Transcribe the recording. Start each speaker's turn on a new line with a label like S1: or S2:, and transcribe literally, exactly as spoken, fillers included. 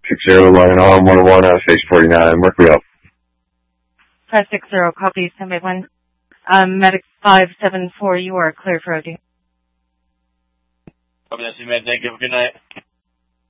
S1: six zero, line on one oh one, uh, stage forty-nine, Mercury up.
S2: Press six zero, copy, standby one. Um, medic five seven four, you are clear for O D.
S3: Copy that, Med. Thank you. Have a good night.